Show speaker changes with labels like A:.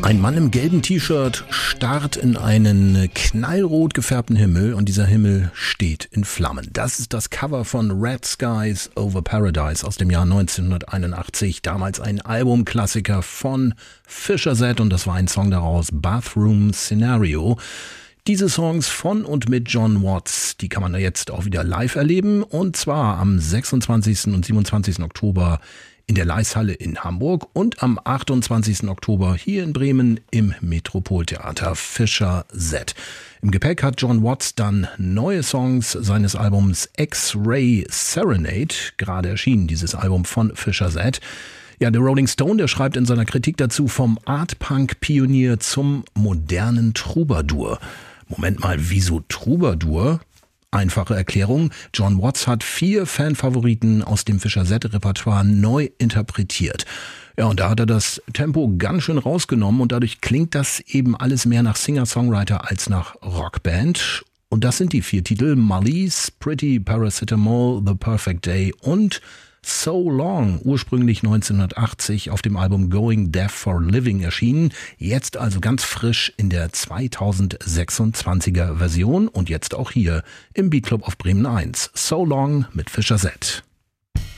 A: Ein Mann im gelben T-Shirt starrt in einen knallrot gefärbten Himmel und dieser Himmel steht in Flammen. Das ist das Cover von Red Skies Over Paradise aus dem Jahr 1981. Damals ein Albumklassiker von Fisher Z und das war ein Song daraus, Bathroom Scenario. Diese Songs von und mit John Watts, die kann man jetzt auch wieder live erleben und zwar am 26. und 27. Oktober in der Leishalle in Hamburg und am 28. Oktober hier in Bremen im Metropoltheater Fisher Z. Im Gepäck hat John Watts dann neue Songs seines Albums X-Ray Serenade, gerade erschienen dieses Album von Fisher Z. Ja, der Rolling Stone, der schreibt in seiner Kritik dazu vom Art-Punk-Pionier zum modernen Troubadour. Moment mal, wieso Troubadour? Einfache Erklärung, John Watts hat 4 Fanfavoriten aus dem Fisher Z-Repertoire neu interpretiert. Ja, und da hat er das Tempo ganz schön rausgenommen und dadurch klingt das eben alles mehr nach Singer-Songwriter als nach Rockband. Und das sind die 4 Titel: Molly's, Pretty Paracetamol, The Perfect Day und So Long, ursprünglich 1980 auf dem Album Going Deaf for Living erschienen, jetzt also ganz frisch in der 2026er Version und jetzt auch hier im Beat Club auf Bremen 1. So Long mit Fisher Z.